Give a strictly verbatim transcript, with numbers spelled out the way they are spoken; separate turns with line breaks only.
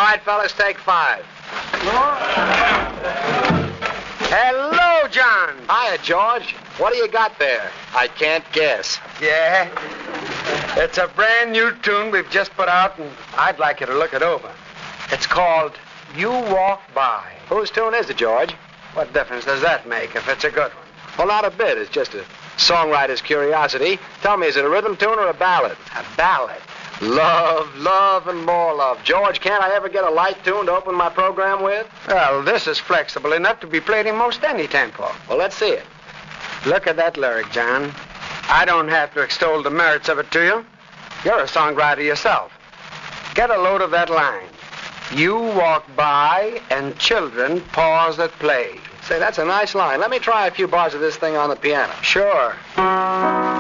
right, fellas, take five. Hello, John. Hiya, George. What do you got there? I can't guess.
Yeah? It's a brand new tune we've just put out, and I'd like you to look it over. It's called You Walk By.
Whose tune is it, George?
What difference does that make if it's a good one?
Well, not a bit. It's just a songwriter's curiosity. Tell me, is it a rhythm tune or a ballad?
A ballad.
Love, love, and more love. George, can't I ever get a light tune to open my program with?
Well, this is flexible enough to be played in most any tempo.
Well, let's see it.
Look at that lyric, John. I don't have to extol the merits of it to you. You're a songwriter yourself. Get a load of that line. You walk by and children pause at play.
Say, that's a nice line. Let me try a few bars of this thing on the piano.
Sure.